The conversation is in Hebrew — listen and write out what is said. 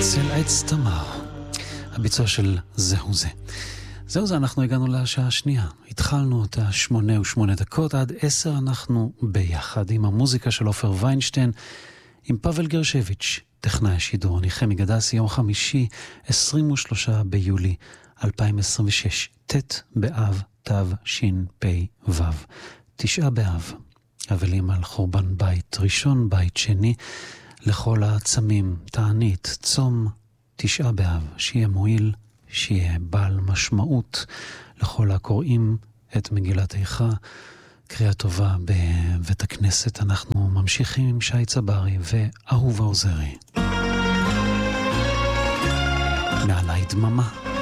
צל עץ תמר, הביצוע של זהו זה. זהו זה, אנחנו הגענו לשעה השנייה. התחלנו את 8:08 עד 10 אנחנו ביחד עם המוזיקה של עופר ויינשטיין, עם פאבל גרשביץ', טכנאי השידור. אני חמי גדסי, יום חמישי, 23 ביולי 2026, ט' באב תשפ"ו, 9 באב. אבלים על חורבן בית ראשון, בית שני, לכל העצמים, תענית, צום, 9 באב, שיהיה מועיל, שיהיה בעל משמעות לכל הקוראים את מגילת איכה. קריאה טובה בבית הכנסת. אנחנו ממשיכים עם שי צברי ואהובה עוזרי. מעלי דממה.